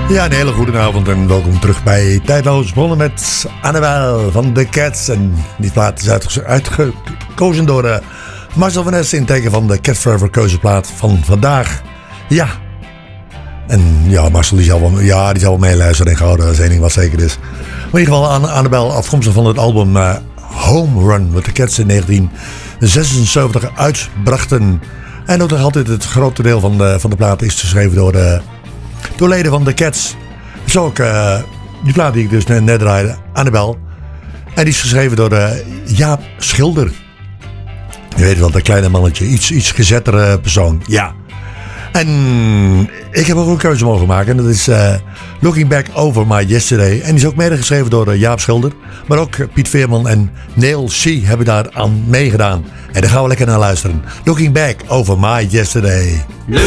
Ja, een hele goede avond en welkom terug bij Tijdloos. Begonnen met Annabel van The Cats. En die plaat is uitgekozen door Marcel van Ness in teken van de Cat Forever keuzeplaat van vandaag. Ja. En ja, Marcel die zal wel meeluisteren en gehouden als één ding wat zeker is. Maar in ieder geval Annabel afkomstig van het album Home Run, wat de Cats in 1976 uitbrachten. En ook nog altijd het grote deel van de plaat is geschreven door leden van de Cats. Zo ook die plaat die ik dus net draaide, Annabel. En die is geschreven door Jaap Schilder. Je weet wel, dat kleine mannetje, iets gezettere persoon. Ja. En ik heb ook een keuze mogen maken. En dat is Looking Back Over My Yesterday. En die is ook mede geschreven door Jaap Schilder. Maar ook Piet Veerman en Neil C. hebben daar aan meegedaan. En daar gaan we lekker naar luisteren. Looking Back Over My Yesterday. Looking